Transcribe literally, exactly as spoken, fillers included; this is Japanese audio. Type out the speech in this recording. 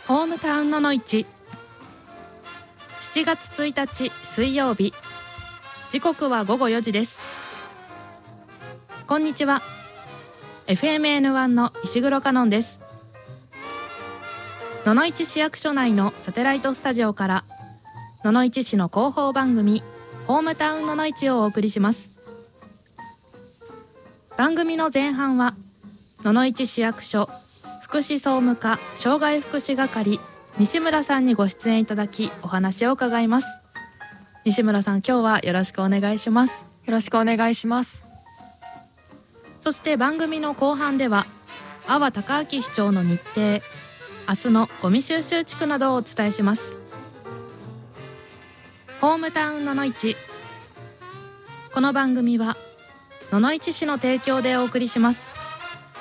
ホームタウンのの市。しちがつついたち水曜日、時刻はごごよじです。こんにちは。 エフエムエヌワン の石黒香音です。野々市市役所内のサテライトスタジオから野々市市の広報番組ホームタウンのの市をお送りします。番組の前半は野々市市役所福祉総務課障害福祉係西村さんにご出演いただきお話を伺います。西村さん、今日はよろしくお願いします。 よろしくお願いします。 そして番組の後半では阿波隆明市長の日程、明日のゴミ収集地区などをお伝えします。ホームタウンのの市。この番組は野々市市の提供でお送りします。